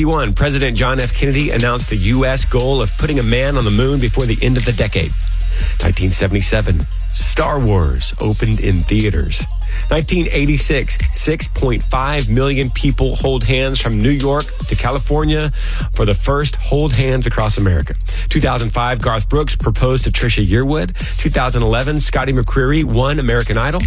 1961, President John F. Kennedy announced the U.S. goal of putting a man on the moon before the end of the decade. 1977, Star Wars opened in theaters. 1986, 6.5 million people hold hands from New York to California for the first Hold Hands Across America. 2005, Garth Brooks proposed to Trisha Yearwood. 2011, Scotty McCreery won American Idol.